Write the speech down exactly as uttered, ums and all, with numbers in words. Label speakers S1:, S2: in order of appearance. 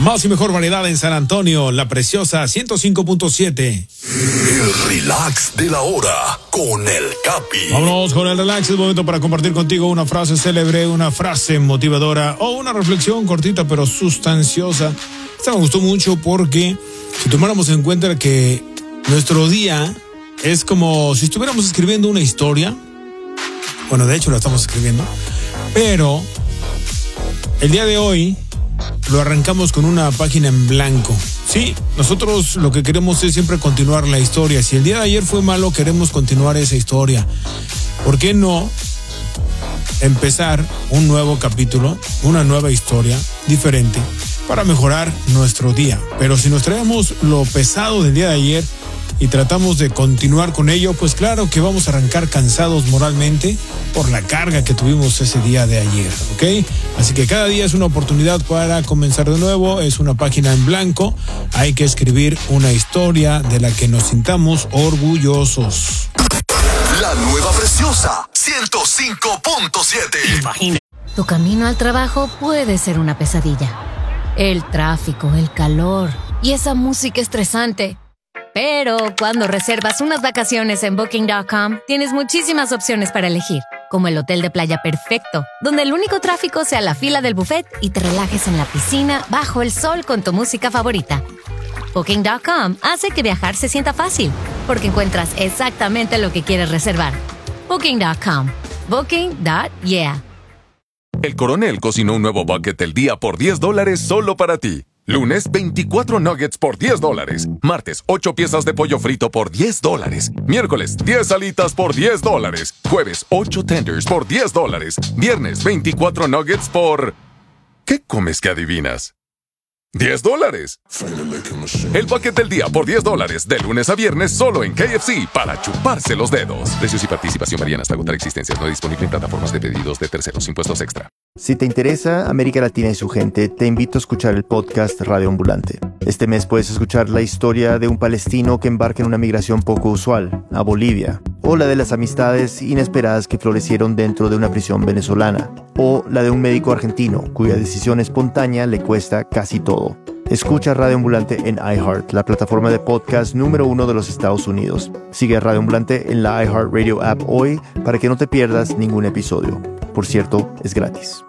S1: Más y mejor variedad en San Antonio, La Preciosa ciento cinco punto siete.
S2: El relax de la hora con el Capi.
S1: Vámonos con el relax, es momento para compartir contigo una frase célebre, una frase motivadora o una reflexión cortita pero sustanciosa. Esta me gustó mucho porque si tomáramos en cuenta que nuestro día es como si estuviéramos escribiendo una historia, bueno, de hecho la estamos escribiendo, pero el día de hoy lo arrancamos con una página en blanco. Sí, nosotros lo que queremos es siempre continuar la historia. Si el día de ayer fue malo, queremos continuar esa historia. ¿Por qué no empezar un nuevo capítulo, una nueva historia diferente para mejorar nuestro día? Pero si nos traemos lo pesado del día de ayer y tratamos de continuar con ello, pues claro que vamos a arrancar cansados moralmente por la carga que tuvimos ese día de ayer, ¿ok? Así que cada día es una oportunidad para comenzar de nuevo, es una página en blanco, hay que escribir una historia de la que nos sintamos orgullosos.
S2: La nueva Preciosa ciento cinco punto siete.
S3: Imagina. Tu camino al trabajo puede ser una pesadilla. El tráfico, el calor y esa música estresante. Pero cuando reservas unas vacaciones en Booking punto com, tienes muchísimas opciones para elegir, como el hotel de playa perfecto, donde el único tráfico sea la fila del buffet y te relajes en la piscina bajo el sol con tu música favorita. Booking punto com hace que viajar se sienta fácil, porque encuentras exactamente lo que quieres reservar. Booking punto com. Booking punto yeah.
S4: El Coronel cocinó un nuevo bucket del día por diez dólares solo para ti. Lunes, veinticuatro nuggets por diez dólares. Martes, ocho piezas de pollo frito por diez dólares. Miércoles, diez alitas por diez dólares. Jueves, ocho tenders por diez dólares. Viernes, veinticuatro nuggets por... ¿Qué comes que adivinas? diez dólares. El bucket del día por diez dólares, de lunes a viernes, solo en K F C, para chuparse los dedos. Precios y participación varían hasta agotar existencias. No disponible en plataformas de pedidos de terceros. Impuestos extra.
S5: Si te interesa América Latina y su gente, te invito a escuchar el podcast Radio Ambulante. Este mes puedes escuchar la historia de un palestino que embarca en una migración poco usual, a Bolivia, o la de las amistades inesperadas que florecieron dentro de una prisión venezolana, o la de un médico argentino cuya decisión espontánea le cuesta casi todo. Escucha Radio Ambulante en iHeart, la plataforma de podcast número uno de los Estados Unidos. Sigue a Radio Ambulante en la iHeartRadio app hoy para que no te pierdas ningún episodio. Por cierto, es gratis.